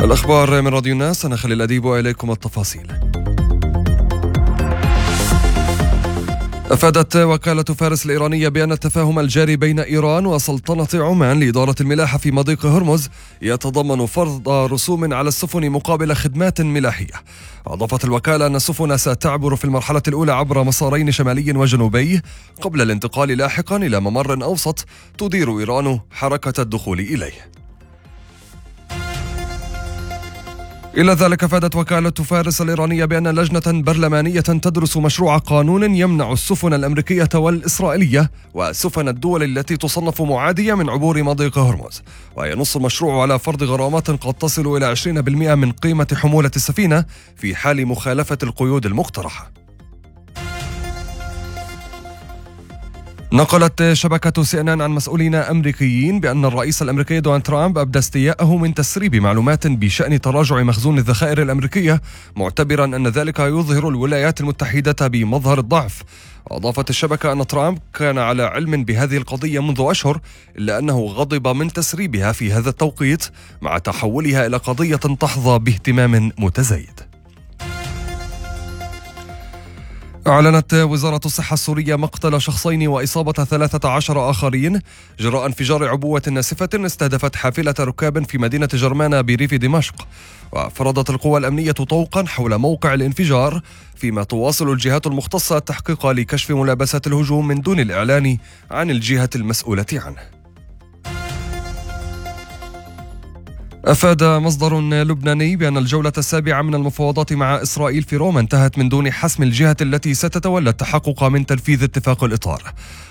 الأخبار من راديو الناس، أنا خليل أديب وإليكم التفاصيل. أفادت وكالة فارس الإيرانية بأن التفاهم الجاري بين إيران وسلطنة عمان لإدارة الملاحة في مضيق هرمز يتضمن فرض رسوم على السفن مقابل خدمات ملاحية. أضافت الوكالة أن السفن ستعبر في المرحلة الأولى عبر مسارين شمالي وجنوبي قبل الانتقال لاحقا إلى ممر أوسط تدير إيران حركة الدخول إليه. إلى ذلك أفادت وكالة فارس الإيرانية بأن لجنة برلمانية تدرس مشروع قانون يمنع السفن الأمريكية والإسرائيلية وسفن الدول التي تصنف معادية من عبور مضيق هرمز، وينص المشروع على فرض غرامات قد تصل إلى 20% من قيمة حمولة السفينة في حال مخالفة القيود المقترحة. نقلت شبكة CNN عن مسؤولين أمريكيين بأن الرئيس الأمريكي دونالد ترامب أبدى استياءه من تسريب معلومات بشأن تراجع مخزون الذخائر الأمريكية، معتبرا أن ذلك يظهر الولايات المتحدة بمظهر الضعف. أضافت الشبكة أن ترامب كان على علم بهذه القضية منذ أشهر، إلا أنه غضب من تسريبها في هذا التوقيت مع تحولها إلى قضية تحظى باهتمام متزايد. أعلنت وزارة الصحة السورية مقتل شخصين وإصابة 13 آخرين جراء انفجار عبوة ناسفة استهدفت حافلة ركاب في مدينة جرمانة بريف دمشق. وفرضت القوى الأمنية طوقا حول موقع الانفجار، فيما تواصل الجهات المختصة التحقيق لكشف ملابسات الهجوم من دون الإعلان عن الجهة المسؤولة عنه. أفاد مصدر لبناني بأن الجولة السابعة من المفاوضات مع إسرائيل في روما انتهت من دون حسم الجهة التي ستتولى التحقق من تنفيذ اتفاق الإطار.